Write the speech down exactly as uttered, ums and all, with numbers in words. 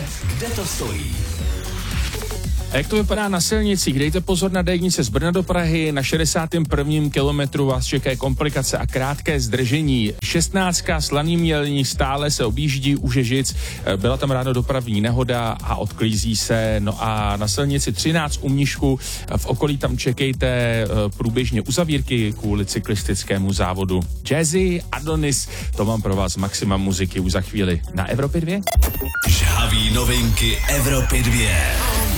kde to stojí. A jak to vypadá na silnici? Dejte pozor na dé jedničku z Brna do Prahy. Na šedesátém prvním kilometru vás čekají komplikace a krátké zdržení. šestnáctka Slaný Mělník stále se objíždí u Žežic. Byla tam ráno dopravní nehoda a odklízí se. No a na silnici třináct u Mnišku v okolí tam čekejte průběžně uzavírky kvůli cyklistickému závodu. Jazzy, Adonis, to mám pro vás maximum muziky už za chvíli na Evropě dvě. Žhavý novinky Evropy dvě.